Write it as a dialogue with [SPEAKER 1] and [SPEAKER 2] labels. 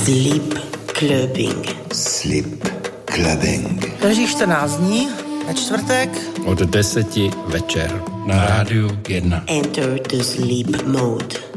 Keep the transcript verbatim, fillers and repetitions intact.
[SPEAKER 1] Sleep Clubbing.
[SPEAKER 2] Sleep Clubbing.
[SPEAKER 3] Každých čtrnáct dní, ve čtvrtek.
[SPEAKER 4] Od deseti večer na Rádiu jedna.
[SPEAKER 1] Enter the sleep mode.